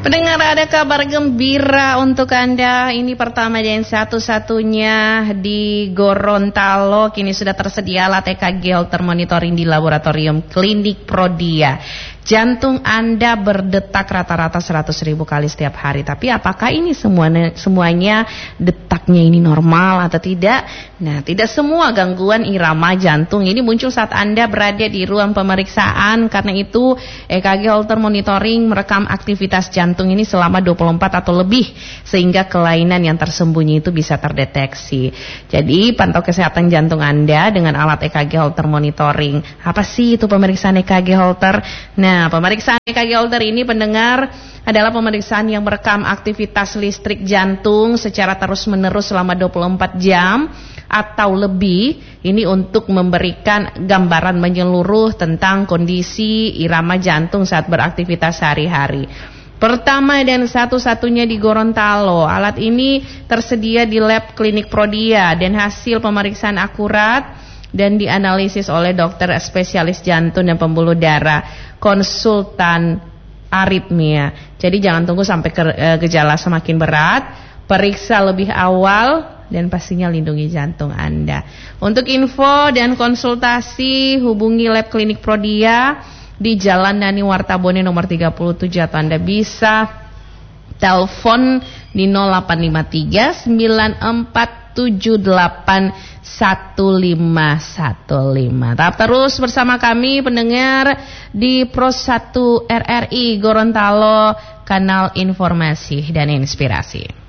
Pendengar, ada kabar gembira untuk Anda. Ini pertama dan satu-satunya di Gorontalo. Kini sudah tersedia alat EKG Holter monitoring di laboratorium Klinik Prodia. Jantung Anda berdetak rata-rata 100.000 kali setiap hari. Tapi apakah ini semuanya detaknya ini normal atau tidak? Nah, tidak semua gangguan irama jantung ini muncul saat Anda berada di ruang pemeriksaan. Karena itu EKG Holter monitoring merekam aktivitas jantung ini selama 24 atau lebih, sehingga kelainan yang tersembunyi itu bisa terdeteksi. Jadi pantau kesehatan jantung Anda dengan alat EKG Holter monitoring. Apa sih itu pemeriksaan EKG Holter? Nah, pemeriksaan EKG Holter ini, pendengar, adalah pemeriksaan yang merekam aktivitas listrik jantung secara terus-menerus selama 24 jam atau lebih. Ini untuk memberikan gambaran menyeluruh tentang kondisi irama jantung saat beraktivitas sehari-hari. Pertama dan satu-satunya di Gorontalo, alat ini tersedia di lab Klinik Prodia dan hasil pemeriksaan akurat dan dianalisis oleh dokter spesialis jantung dan pembuluh darah, konsultan aritmia. Jadi jangan tunggu sampai gejala semakin berat, periksa lebih awal dan pastinya lindungi jantung Anda. Untuk info dan konsultasi hubungi lab Klinik Prodia di Jalan Nani Wartabone nomor 37, atau Anda bisa telepon di 0853 9478 1515. Tetap terus bersama kami, pendengar, di Pro 1 RRI Gorontalo, kanal informasi dan inspirasi.